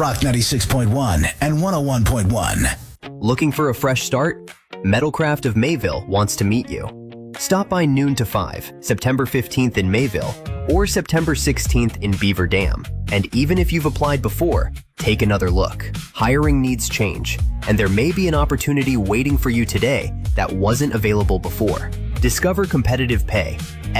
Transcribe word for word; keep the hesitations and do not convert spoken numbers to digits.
Rock ninety-six point one and one oh one point one. Looking for a fresh start? Metalcraft of Mayville wants to meet you. Stop by noon to five, September fifteenth in Mayville, or September sixteenth in Beaver Dam. And even if you've applied before, take another look. Hiring needs change, and there may be an opportunity waiting for you today that wasn't available before. Discover competitive pay,